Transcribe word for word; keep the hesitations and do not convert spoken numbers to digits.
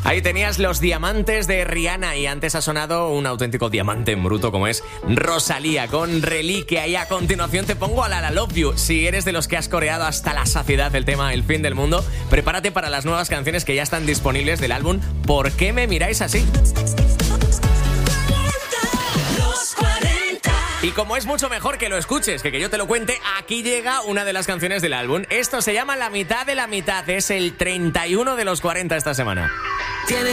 Ahí tenías Los Diamantes de Rihanna y antes ha sonado un auténtico diamante en bruto como es Rosalía con Reliquia. Y a continuación te pongo a la La Love You. Si eres de los que has coreado hasta la saciedad el tema El fin del mundo, prepárate para las nuevas canciones que ya están disponibles del álbum ¿Por qué me miráis así? Y como es mucho mejor que lo escuches que que yo te lo cuente, aquí llega una de las canciones del álbum. Esto se llama La mitad de la mitad. Es el treinta y uno de los cuarenta esta semana.